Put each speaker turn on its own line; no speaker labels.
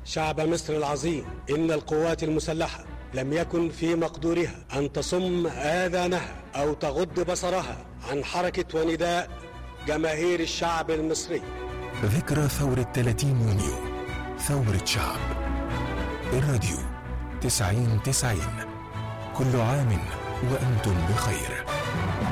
شعب مصر العظيم، إن القوات المسلحة لم يكن في مقدورها أن تصم آذانها أو تغض بصرها عن حركة ونداء جماهير الشعب المصري.
ذكرى ثورة 30 يونيو، ثورة شعب. الراديو 90-90، كل عام وأنتم بخير.